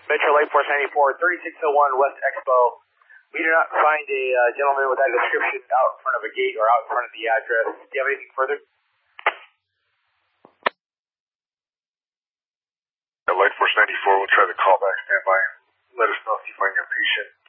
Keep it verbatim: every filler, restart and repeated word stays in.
Metro Light Force ninety-four, thirty-six oh one West Expo. We do not find a uh, gentleman with that description out in front of a gate or out in front of the address. Do you have anything further? Light Force ninety-four will try to call back standby. Let us know if you find your patient.